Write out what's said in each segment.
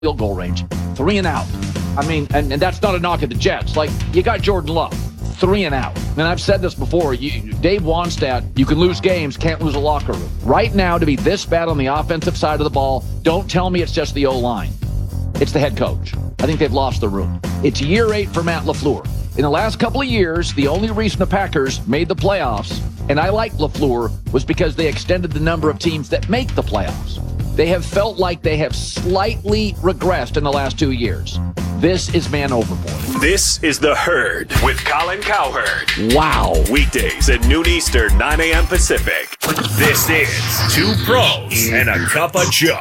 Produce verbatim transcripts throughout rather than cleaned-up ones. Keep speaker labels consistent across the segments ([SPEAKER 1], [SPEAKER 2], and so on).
[SPEAKER 1] field goal range. Three and out. I mean, and, and that's not a knock at the Jets. Like, you got Jordan Love. Three and out. And I've said this before. You, Dave Wannstedt, you can lose games, can't lose a locker room. Right now, to be this bad on the offensive side of the ball, don't tell me it's just the O-line. It's the head coach. I think they've lost the room. It's year eight for Matt LaFleur. In the last couple of years, the only reason the Packers made the playoffs, and I like LaFleur, was because they extended the number of teams that make the playoffs. They have felt like they have slightly regressed in the last two years. This is man overboard.
[SPEAKER 2] This is The Herd with Colin Cowherd.
[SPEAKER 1] Wow.
[SPEAKER 2] Weekdays at noon Eastern, nine a.m. Pacific. This is Two Pros and a Cup of Joe.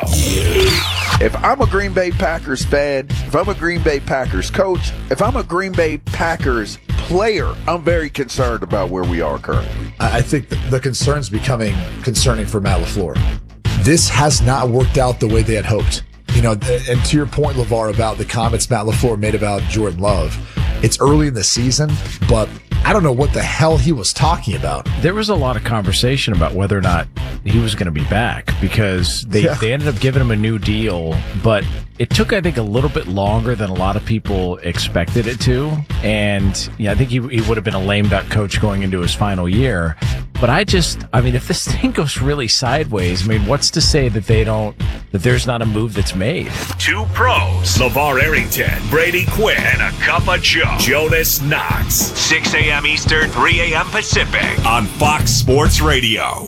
[SPEAKER 3] If I'm a Green Bay Packers fan, if I'm a Green Bay Packers coach, if I'm a Green Bay Packers player, I'm very concerned about where we are currently.
[SPEAKER 4] I think the concern's becoming concerning for Matt LaFleur. This has not worked out the way they had hoped. You know, and to your point, LeVar, about the comments Matt LaFleur made about Jordan Love, it's early in the season, but I don't know what the hell he was talking about.
[SPEAKER 5] There was a lot of conversation about whether or not he was going to be back because they, yeah. they ended up giving him a new deal, but it took, I think, a little bit longer than a lot of people expected it to. And yeah, I think he, he would have been a lame duck coach going into his final year. But I just, I mean, if this thing goes really sideways, I mean, what's to say that they don't, that there's not a move that's made?
[SPEAKER 2] Two Pros, LeVar Arrington, Brady Quinn, and a Cup of Joe, Jonas Knox. six a.m. Eastern, three a.m. Pacific on Fox Sports Radio.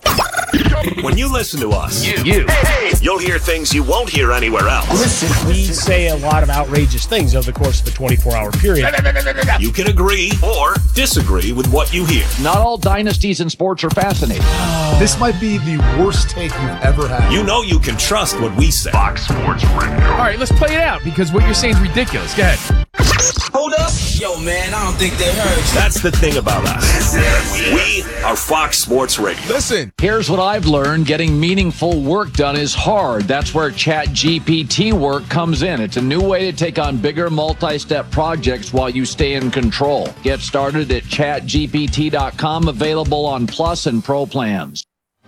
[SPEAKER 2] When you listen to us, you, you you'll hear things you won't hear anywhere else.
[SPEAKER 6] Listen, we say a lot of outrageous things over the course of a twenty-four hour period.
[SPEAKER 2] You can agree or disagree with what you hear.
[SPEAKER 1] Not all dynasties in sports are fascinating.
[SPEAKER 4] This might be the worst take you've ever had.
[SPEAKER 2] You know you can trust what we say. Fox Sports Radio.
[SPEAKER 7] All right, let's play it out because what you're saying is ridiculous. Go ahead.
[SPEAKER 8] Hold up. Yo, man, I don't think they heard you.
[SPEAKER 2] That's the thing about us. We are Fox Sports Radio.
[SPEAKER 3] Listen.
[SPEAKER 1] Here's what I've learned. Getting meaningful work done is hard. That's where Chat G P T work comes in. It's a new way to take on bigger multi-step projects while you stay in control. Get started at chat G P T dot com. Available on Plus and Pro plans.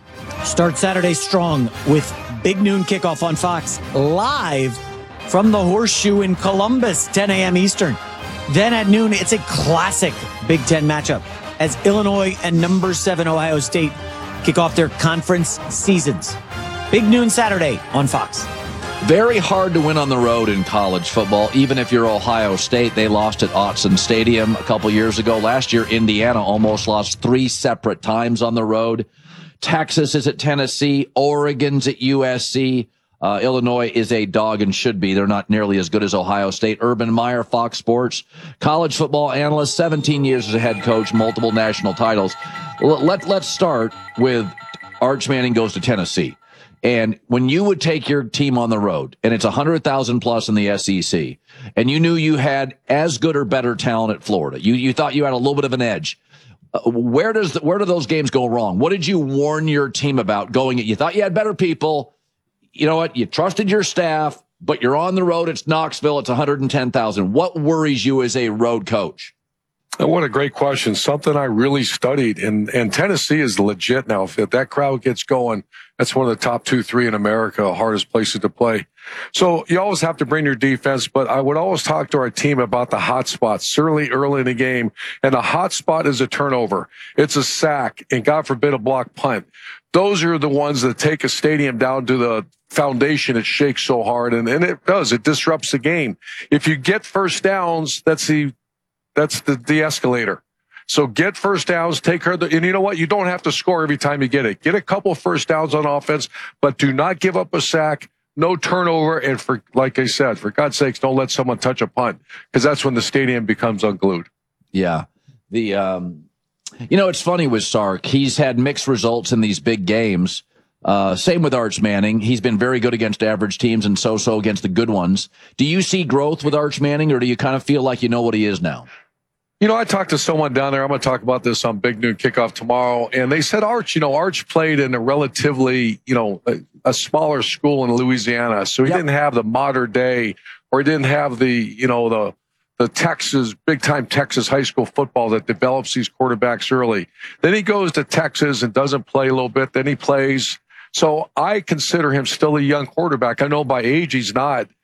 [SPEAKER 9] Start Saturday strong with Big Noon Kickoff on Fox. Live from the Horseshoe in Columbus, ten a.m. Eastern. Then at noon, it's a classic Big Ten matchup as Illinois and number seven Ohio State kick off their conference seasons. Big Noon Saturday on Fox.
[SPEAKER 1] Very hard to win on the road in college football, even if you're Ohio State. They lost at Autzen Stadium a couple years ago. Last year, Indiana almost lost three separate times on the road. Texas is at Tennessee. Oregon's at U S C. Uh, Illinois is a dog and should be. They're not nearly as good as Ohio State. Urban Meyer, Fox Sports, college football analyst, seventeen years as a head coach, multiple national titles. Let, let, let's start with Arch Manning goes to Tennessee. And when you would take your team on the road, and it's one hundred thousand plus in the S E C, and you knew you had as good or better talent at Florida, you, you thought you had a little bit of an edge. Uh, where does the, where do those games go wrong? What did you warn your team about going at? You thought you had better people. You know what? You trusted your staff, but you're on the road. It's Knoxville. It's one hundred ten thousand. What worries you as a road coach?
[SPEAKER 10] Oh, what a great question. Something I really studied. And, and Tennessee is legit now. If that crowd gets going, that's one of the top two, three in America, hardest places to play. So you always have to bring your defense, but I would always talk to our team about the hot spots, certainly early in the game. And the hot spot is a turnover. It's a sack, and God forbid a block punt. Those are the ones that take a stadium down to the foundation. It shakes so hard, and, and it does. It disrupts the game. If you get first downs, that's the that's the, the escalator. So get first downs, take her, and you know what? You don't have to score every time you get it. Get a couple first downs on offense, but do not give up a sack, no turnover, and for like I said, for God's sakes, don't let someone touch a punt, because that's when the stadium becomes unglued.
[SPEAKER 1] Yeah. The um You know, it's funny with Sark. He's had mixed results in these big games. Uh, same with Arch Manning. He's been very good against average teams and so-so against the good ones. Do you see growth with Arch Manning, or do you kind of feel like you know what he is now?
[SPEAKER 10] You know, I talked to someone down there. I'm going to talk about this on Big Noon Kickoff tomorrow. And they said, Arch, you know, Arch played in a relatively, you know, a, a smaller school in Louisiana. So he yep. didn't have the modern day, or he didn't have the, you know, the, the Texas, big-time Texas high school football that develops these quarterbacks early. Then he goes to Texas and doesn't play a little bit. Then he plays. So I consider him still a young quarterback. I know by age he's not,